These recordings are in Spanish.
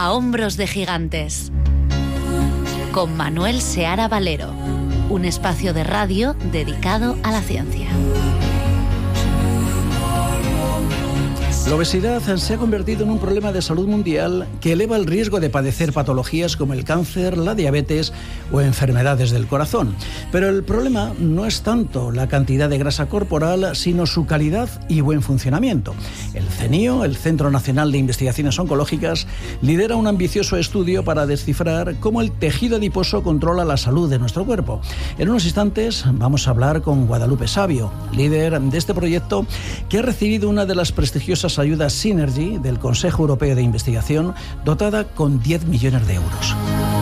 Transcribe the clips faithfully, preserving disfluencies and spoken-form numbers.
A hombros de gigantes, con Manuel Seara Valero, un espacio de radio dedicado a la ciencia. La obesidad se ha convertido en un problema de salud mundial que eleva el riesgo de padecer patologías como el cáncer, la diabetes o enfermedades del corazón. Pero el problema no es tanto la cantidad de grasa corporal, sino su calidad y buen funcionamiento. El CENIO, el Centro Nacional de Investigaciones Oncológicas, lidera un ambicioso estudio para descifrar cómo el tejido adiposo controla la salud de nuestro cuerpo. En unos instantes vamos a hablar con Guadalupe Savio, líder de este proyecto que ha recibido una de las prestigiosas ayudas Synergy del Consejo Europeo de Investigación, dotada con diez millones de euros.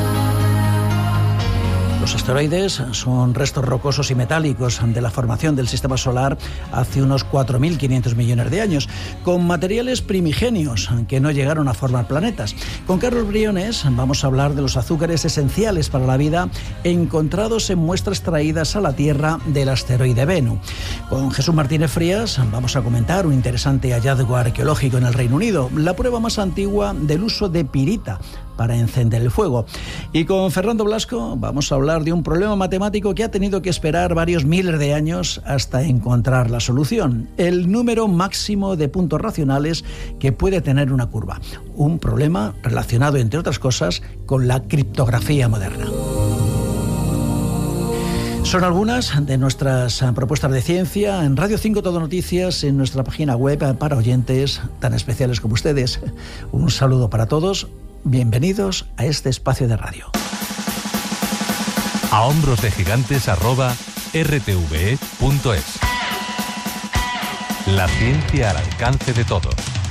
Los asteroides son restos rocosos y metálicos de la formación del Sistema Solar hace unos cuatro mil quinientos millones de años, con materiales primigenios que no llegaron a formar planetas. Con Carlos Briones vamos a hablar de los azúcares esenciales para la vida encontrados en muestras traídas a la Tierra del asteroide Bennu. Con Jesús Martínez Frías vamos a comentar un interesante hallazgo arqueológico en el Reino Unido, la prueba más antigua del uso de pirita para encender el fuego. Y con Fernando Blasco vamos a hablar de un problema matemático que ha tenido que esperar varios miles de años hasta encontrar la solución: el número máximo de puntos racionales que puede tener una curva. Un problema relacionado, entre otras cosas, con la criptografía moderna. Son algunas de nuestras propuestas de ciencia en Radio cinco Todo Noticias, en nuestra página web para oyentes tan especiales como ustedes. Un saludo para todos. Bienvenidos a este espacio de radio. A hombros de gigantes arroba r t v e punto es. La ciencia al alcance de todos.